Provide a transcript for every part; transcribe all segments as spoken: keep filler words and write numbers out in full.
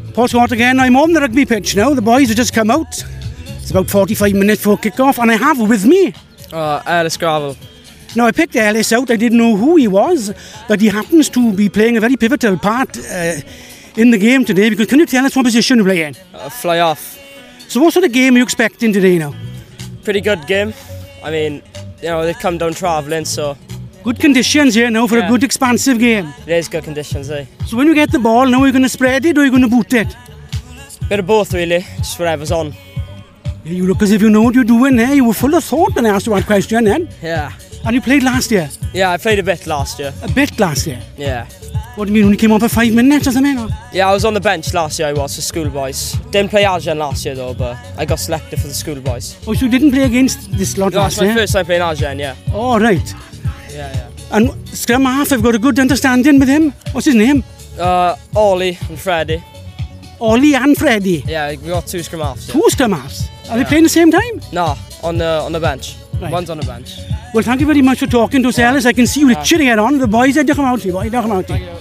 Paul Scott again. I'm on the rugby pitch now. The boys have just come out. It's about forty-five minutes before kick-off, and I have with me Uh, Ellis Gravel. Now, I picked Ellis out. I didn't know who he was, but he happens to be playing a very pivotal part uh, in the game today. Because can you tell us what position you play in? Uh, fly off. So what sort of game are you expecting today now? Pretty good game. I mean, you know, they come down travelling, so... Good conditions here now for Yeah. a good expansive game. It is good conditions, eh? So when you get the ball, now you're going to spread it or you're going to boot it? Bit of both, really. Just whatever's on. Yeah, you look as if you know what you're doing, eh? You were full of thought when I asked you that question, then. Yeah. And you played last year? Yeah, I played a bit last year. A bit last year? Yeah. What do you mean, only came on for five minutes or something? Or? Yeah, I was on the bench last year, I was, for schoolboys. Didn't play Argent last year, though, but I got selected for the schoolboys. Oh, so you didn't play against this lot No, last that's my year? first time playing Argent, yeah. Oh, right. Yeah, yeah. And scrum half, I've got a good understanding with him. What's his name? Uh, Ollie and Freddie. Ollie and Freddie. Yeah, we got two scrum halves. Yeah. Two scrum halves. Are they Yeah. playing the same time? No, on the on the bench. Right. One's on the bench. Well, thank you very much for talking to us, Ellis. I can see you literally get on. The boys are come out here, boys, come out here.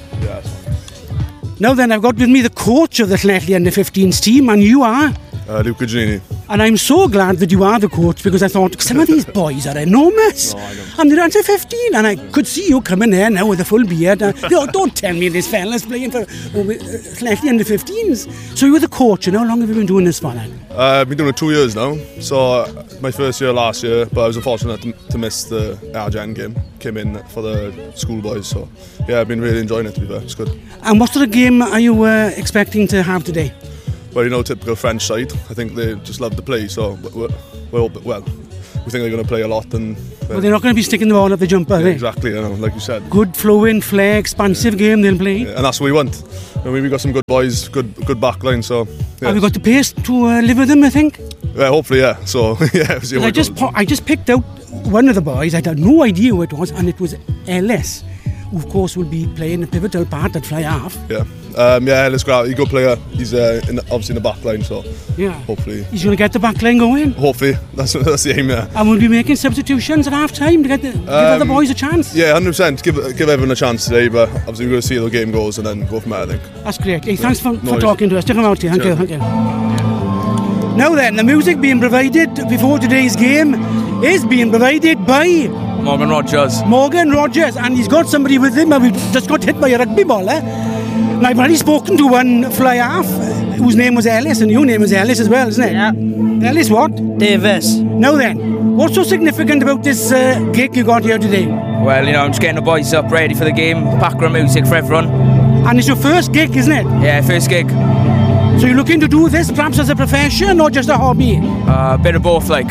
Now then, I've got with me the coach of the Llanelli under fifteens team, and you are? Uh, Luca Gini. And I'm so glad that you are the coach, because I thought some of these boys are enormous. No, I know. And they're under fifteen, and I could see you coming there now with a full beard. Uh, no, don't tell me this fella's playing for uh, Llanelli under fifteens. So you were the coach, and how long have you been doing this for then? Uh, I've been doing it two years now. So uh, my first year last year, but I was unfortunate to, to miss the Argent game. Came in for the schoolboys, so yeah, I've been really enjoying it, to be fair. It's good. And what sort of game are you uh, expecting to have today? Well, you know, typical French side. I think they just love to play, so we're, we're hoping, well, we think they're going to play a lot. And Well, they're not going to be sticking the ball up the jumper, are yeah, they? exactly, you know, like you said. Good flowing, flair, expansive Yeah. game they'll play. Yeah, and that's what we want. I mean, we got some good boys, good good backline, so yeah. Have you got the pace to uh, live with them, I think? Yeah, hopefully, yeah. So yeah, we'll see how I it just goes. po- I just picked out one of the boys. I had no idea who it was, and it was Ellis, who of course will be playing a pivotal part at fly half. Yeah, um, yeah. Let's go out. He's a good player. He's uh, in the, obviously in the back line, so Yeah. hopefully, He's going to get the back line going. hopefully that's that's the aim. Yeah, And we'll be making substitutions at half time to get the, give other Um, boys a chance. yeah, hundred percent. Give give everyone a chance today, but obviously we're going to see how the game goes and then go from there. I think. That's great. Hey, thanks for, for worries. talking to us. Stick around here. Thank Cheers. you. Thank you. Now then, the music being provided before today's game is being provided by Morgan Rogers. Morgan Rogers, and he's got somebody with him, and we just got hit by a rugby ball, eh? Now, I've already spoken to one fly half, uh, whose name was Ellis, and your name was Ellis as well, isn't it? Yeah. Ellis what? Davis. Now then, what's so significant about this uh, gig you got here today? Well, you know, I'm just getting the boys up ready for the game. Background music for everyone. And it's your first gig, isn't it? Yeah, first gig. So you're looking to do this perhaps as a profession or just a hobby? A uh, bit of both, like.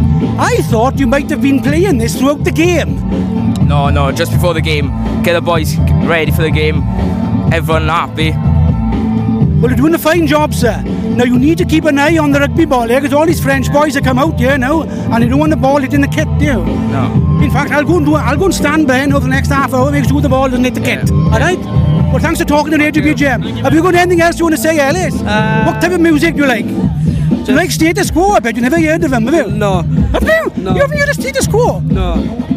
I thought you might have been playing this throughout the game. No, no, just before the game. Get the boys ready for the game. Everyone happy. Well, you're doing a fine job, sir. Now, you need to keep an eye on the rugby ball here, because all these French boys have come out here now, and they don't want the ball hit in the kit, do you? No. In fact, I'll go and do. I'll go and stand by now for the next half hour, make sure the ball doesn't hit the Yeah. kit. All right. Well, thanks for talking to Radio B G M. Have you got anything else you want to say, Ellis? Uh, what type of music do you like? Do you like Status Quo? I bet you never heard of them, have you? No. Have you? No. You haven't heard of Status Quo? No.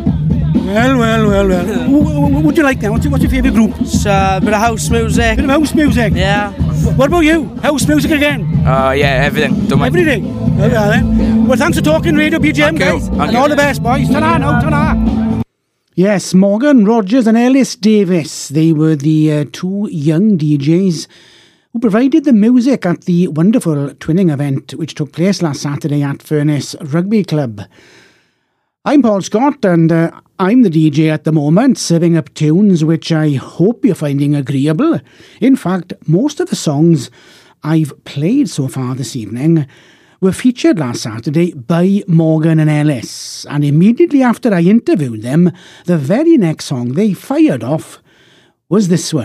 Well, well, well, well. Who, who, who would you like then? What's your, what's your favourite group? It's a bit of house music. Bit of house music. Yeah. What about you? House music again? Uh, yeah, everything. Don't mind. Every day. There we are then. Well, thanks for talking, Radio B G M, Thank you. guys. Thank and you. all the best, boys. Ta-da now, ta-da. Yes, Morgan Rogers and Ellis Davis. They were the uh, two young D Js who provided the music at the wonderful twinning event which took place last Saturday at Furness Rugby Club. I'm Paul Scott, and uh, I'm the D J at the moment, serving up tunes which I hope you're finding agreeable. In fact, most of the songs I've played so far this evening were featured last Saturday by Morgan and Ellis, and immediately after I interviewed them, the very next song they fired off was this one.